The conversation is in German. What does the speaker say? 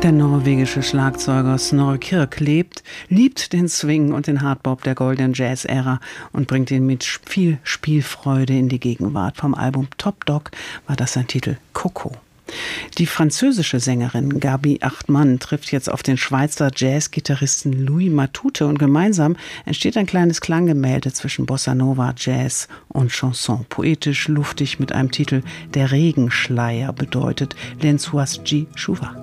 Der norwegische Schlagzeuger Snorre Kirk liebt den Swing und den Hardbop der Golden Jazz-Ära und bringt ihn mit viel Spielfreude in die Gegenwart. Vom Album Top Dog war das sein Titel Coco. Die französische Sängerin Gaby Achtmann trifft jetzt auf den Schweizer Jazzgitarristen Louis Matute und gemeinsam entsteht ein kleines Klanggemälde zwischen Bossa Nova, Jazz und Chanson. Poetisch, luftig mit einem Titel, der Regenschleier bedeutet Lensuasji Shuva.